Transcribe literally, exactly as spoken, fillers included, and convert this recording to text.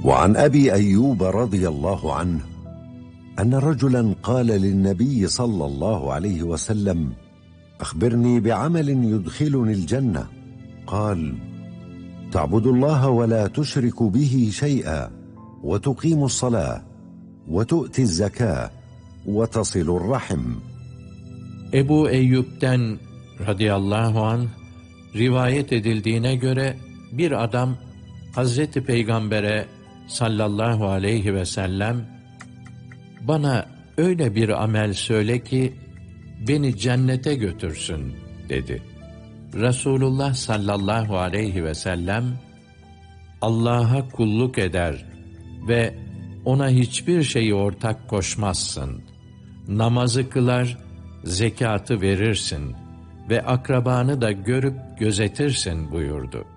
وعن أبي أيوب رضي الله عنه أن رجلا قال للنبي صلى الله عليه وسلم: أخبرني بعمل يدخلني الجنة. قال: تعبد الله ولا تشرك به شيئا، وتقيم الصلاة، وتؤتي الزكاة، وتصل الرحم. Ebu Eyyub'den radıyallahu anh rivayet edildiğine göre bir adam Hazreti Peygamber'e sallallahu aleyhi ve sellem, bana öyle bir amel söyle ki beni cennete götürsün dedi. Resulullah sallallahu aleyhi ve sellem, Allah'a kulluk eder ve ona hiçbir şeyi ortak koşmazsın, namazı kılar, zekatı verirsin ve akrabanı da görüp gözetirsin buyurdu.